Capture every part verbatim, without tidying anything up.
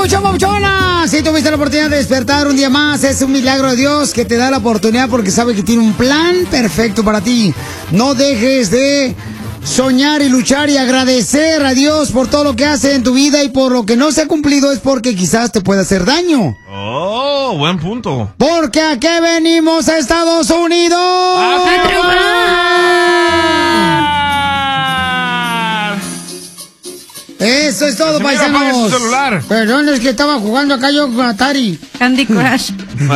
papuchón, papuchona! Si tuviste la oportunidad de despertar un día más, es un milagro de Dios que te da la oportunidad porque sabe que tiene un plan perfecto para ti. No dejes de soñar y luchar y agradecer a Dios por todo lo que hace en tu vida y por lo que no se ha cumplido es porque quizás te pueda hacer daño. Oh, buen punto. Porque ¿a qué venimos a Estados Unidos? ¡A triunfar! Eso es todo, paisanos. Su celular. Perdón, es que estaba jugando acá yo con Atari. Candy Crush.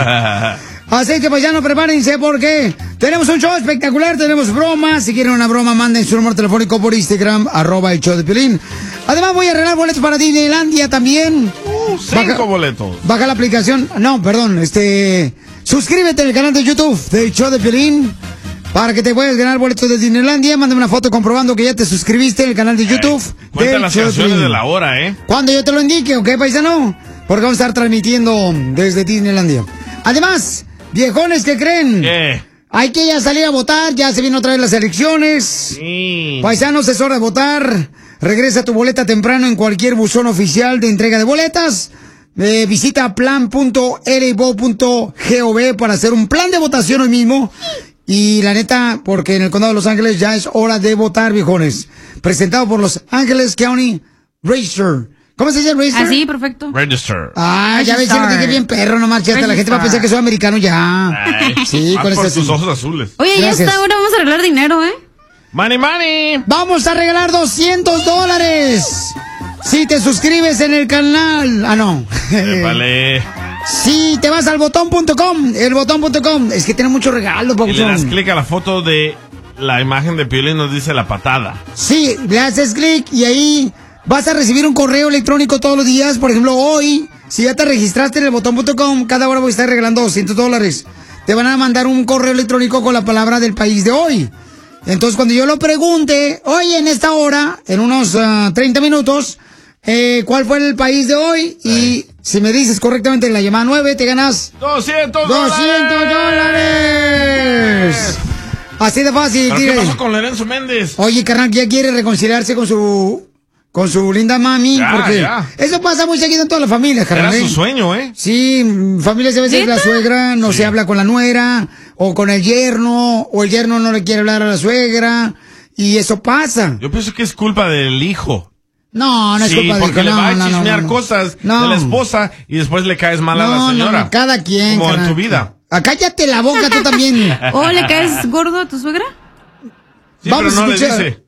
Así que, paisanos, prepárense porque tenemos un show espectacular, tenemos bromas. Si quieren una broma, manden su número telefónico por Instagram, arroba el show de Piolín. Además, voy a arreglar boletos para Disneylandia también. Uh, cinco baja, boletos. Baja la aplicación. No, perdón, este... Suscríbete al canal de YouTube del show de Piolín para que te puedas ganar boletos de Disneylandia. Mándame una foto comprobando que ya te suscribiste en el canal de YouTube. Eh, cuenta las canciones de la hora, ¿eh? Cuando yo te lo indique, ¿ok, paisano? Porque vamos a estar transmitiendo desde Disneylandia. Además... Viejones, ¿qué creen? ¿Qué? Hay que ya salir a votar, ya se vienen otra vez las elecciones. Sí. Paisanos, es hora de votar. Regresa tu boleta temprano en cualquier buzón oficial de entrega de boletas. Eh, visita plan punto l b o punto gov para hacer un plan de votación hoy mismo. Y la neta, porque en el condado de Los Ángeles ya es hora de votar, viejones. Presentado por Los Ángeles County Register. ¿Cómo se dice Register? Así, perfecto. Register. Ah, ya ves, que dije bien perro, nomás. Ya hasta la gente va a pensar que soy americano ya. Ay, sí, con por tus ojos azules. Oye, Gracias. ya está, ahora vamos a arreglar dinero, ¿eh? Money, money. Vamos a regalar doscientos dólares. Si te suscribes en el canal. Ah, no. Vale. Si te vas al botón punto com, el botón punto com. Es que tiene mucho regalo, Y le das papuchón. clic a la foto de la imagen de Piolín, nos dice la patada. Sí, le haces clic y ahí vas a recibir un correo electrónico todos los días. Por ejemplo, hoy, si ya te registraste en el botón punto com, cada hora voy a estar regalando doscientos dólares. Te van a mandar un correo electrónico con la palabra del país de hoy. Entonces, cuando yo lo pregunte, oye, en esta hora, en unos uh, treinta minutos, eh, ¿cuál fue el país de hoy? Y Ay. si me dices correctamente en la llamada nueve, te ganas ¡Doscientos doscientos dólares. Así de fácil. ¿Pero qué Tigre. pasó con Lorenzo Méndez? Oye, carnal, ya quiere reconciliarse con su con su linda mami, Ya, porque ya. eso pasa muy seguido en todas las familias, carnal. Era ¿eh? su sueño, ¿eh? Sí, mm, familias a veces ¿Neta? la suegra no Sí. se habla con la nuera, o con el yerno, o el yerno no le quiere hablar a la suegra, y eso pasa. Yo pienso que es culpa del hijo. No, no es Sí, culpa de porque le no, va a no, no, chismear no, no. cosas No. de la esposa y después le caes mal a la No, señora. no, no, cada quien. Como en carnal. tu vida. Ah, cállate la boca tú también. ¿O le caes gordo a tu suegra? Sí, Vamos pero no a le escuchar. dice.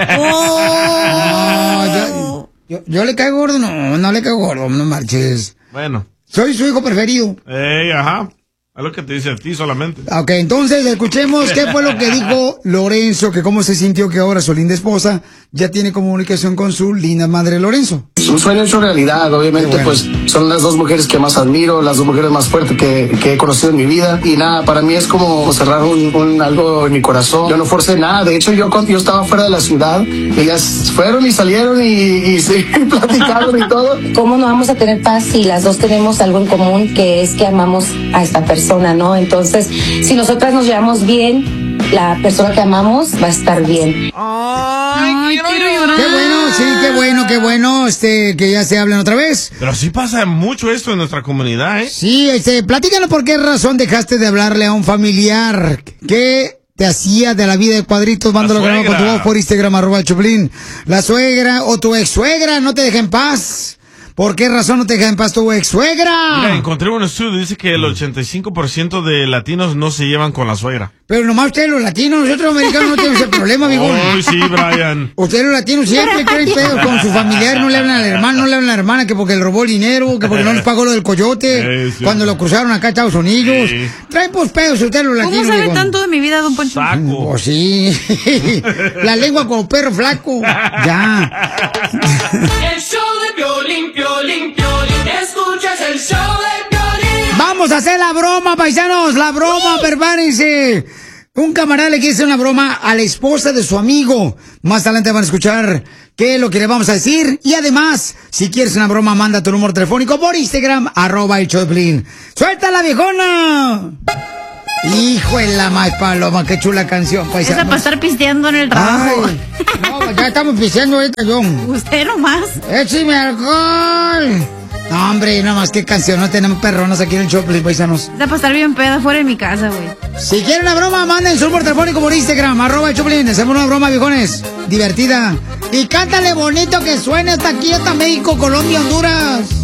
No, yo, yo, yo le caigo gordo, no, no le caigo gordo, no marches. Bueno. Soy su hijo preferido. Ey, ajá. Es lo que te dice a ti solamente. Ok, entonces escuchemos qué fue lo que dijo Lorenzo, que cómo se sintió que ahora su linda esposa ya tiene comunicación con su linda madre Lorenzo. Un sueño hecho realidad, obviamente, Qué bueno. pues son las dos mujeres que más admiro, las dos mujeres más fuertes que, que he conocido en mi vida. Y nada, para mí es como cerrar un, un algo en mi corazón. Yo no forcé nada, de hecho yo cuando yo estaba fuera de la ciudad, ellas fueron y salieron y, y sí, platicaron y todo. ¿Cómo no vamos a tener paz si las dos tenemos algo en común, que es que amamos a esta persona, ¿no? Entonces, si nosotras nos llevamos bien, la persona que amamos va a estar bien. Ay, quiero llorar. Qué bueno, sí, qué bueno, qué bueno, este, que ya se hablen otra vez. Pero sí pasa mucho esto en nuestra comunidad, ¿eh? Sí, este, platícanos por qué razón dejaste de hablarle a un familiar. ¿Qué te hacía de la vida de cuadritos? Mándalo grabado con tu voz por Instagram, arroba el Choplin. La suegra o tu ex suegra no te deja en paz. ¿Por qué razón no te deja en paz tu ex suegra? Mira, encontré un estudio, dice que el ochenta y cinco por ciento de latinos no se llevan con la suegra. Pero nomás ustedes los latinos, nosotros los americanos no tenemos ese problema, amigo. Uy, sí, Brian. Ustedes los latinos siempre traen pedos con su familiar, no le hablan al hermano, no le hablan a la hermana, que porque le robó el dinero, que porque no les pagó lo del coyote, Sí, sí. cuando lo cruzaron acá a Estados Unidos. Sí. Traen pues pedos ustedes los latinos. ¿Cómo sabe digo. tanto de mi vida, don Poncho? Saco. Pues sí. La lengua como perro flaco. Ya. El show de Piolín, Piolín, Piolín. Escuchas el show de Piolín. Vamos a hacer la broma, paisanos. La broma, prepárense. Un camarada le quiere hacer una broma a la esposa de su amigo. Más adelante van a escuchar qué es lo que le vamos a decir. Y además, si quieres una broma, manda tu número telefónico por Instagram, arroba el Choplin. ¡Suéltala, viejona! Hijo de la más paloma, qué chula canción, Esa paisanos. para estar pisteando en el trabajo. Ay, no, ya estamos pisteando ahorita, yo. Usted nomás. ¡Écheme alcohol! No, hombre, nada más qué canción, no tenemos perronas aquí en el Choplin, paisanos. Da para estar bien peda fuera de mi casa, güey. Si quieren una broma, manden su número telefónico por Instagram, arroba el Choplin, hacemos una broma, viejones, divertida. Y cántale bonito que suene hasta aquí, hasta México, Colombia, Honduras.